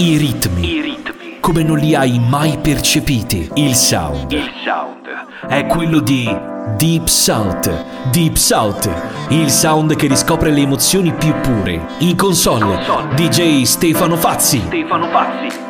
I ritmi come non li hai mai percepiti. Il sound è quello di Deep South. Deep South, il sound che riscopre le emozioni più pure. In console DJ Stefano Fazzi.